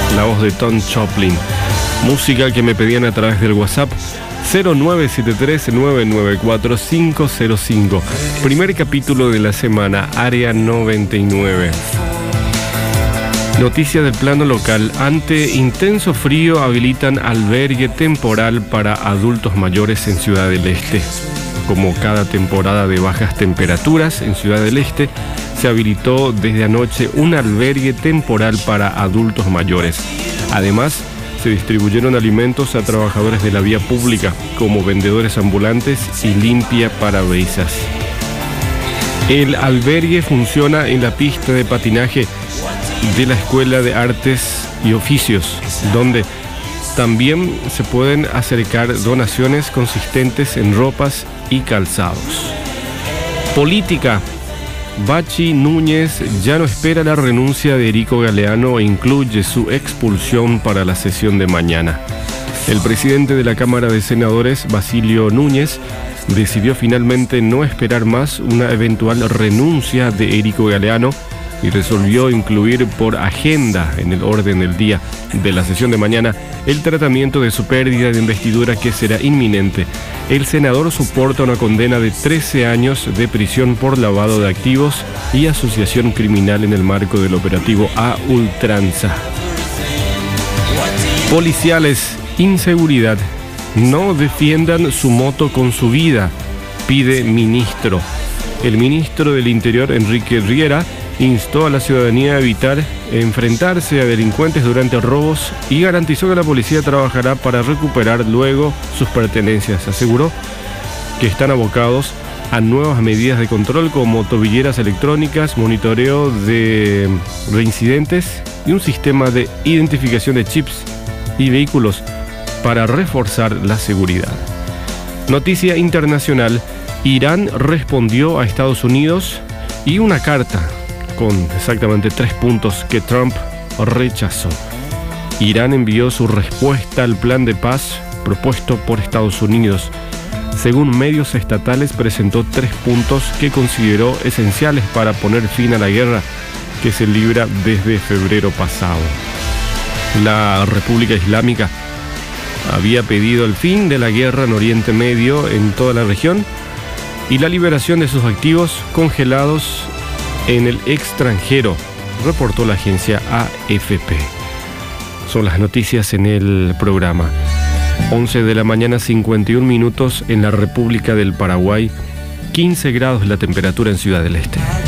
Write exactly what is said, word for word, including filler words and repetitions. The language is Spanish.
la voz de Tom Joplin. Música que me pedían a través del WhatsApp cero nueve siete tres nueve nueve cuatro cinco cero cinco. Primer capítulo de la semana, Área noventa y nueve. Noticia del plano local. Ante intenso frío habilitan albergue temporal para adultos mayores en Ciudad del Este. Como cada temporada de bajas temperaturas en Ciudad del Este, se habilitó desde anoche un albergue temporal para adultos mayores. Además, se distribuyeron alimentos a trabajadores de la vía pública, como vendedores ambulantes y limpia parabrisas. El albergue funciona en la pista de patinaje de la Escuela de Artes y Oficios, donde también se pueden acercar donaciones consistentes en ropas y calzados. Política. Bachi Núñez ya no espera la renuncia de Erico Galeano e incluye su expulsión para la sesión de mañana. El presidente de la Cámara de Senadores, Basilio Núñez, decidió finalmente no esperar más una eventual renuncia de Erico Galeano y resolvió incluir por agenda en el orden del día de la sesión de mañana el tratamiento de su pérdida de investidura, que será inminente. El senador soporta una condena de trece años de prisión por lavado de activos y asociación criminal en el marco del operativo A Ultranza. Policiales, inseguridad. No defiendan su moto con su vida, pide ministro. El ministro del Interior, Enrique Riera, instó a la ciudadanía a evitar enfrentarse a delincuentes durante robos y garantizó que la policía trabajará para recuperar luego sus pertenencias. Aseguró que están abocados a nuevas medidas de control como tobilleras electrónicas, monitoreo de reincidentes y un sistema de identificación de chips y vehículos para reforzar la seguridad. Noticia internacional. Irán respondió a Estados Unidos y una carta con exactamente tres puntos que Trump rechazó. Irán envió su respuesta al plan de paz propuesto por Estados Unidos. Según medios estatales, presentó tres puntos que consideró esenciales para poner fin a la guerra que se libra desde febrero pasado. La República Islámica había pedido el fin de la guerra en Oriente Medio, en toda la región, y la liberación de sus activos congelados en el extranjero, reportó la agencia A F P. Son las noticias en el programa. once de la mañana, cincuenta y un minutos en la República del Paraguay, quince grados la temperatura en Ciudad del Este.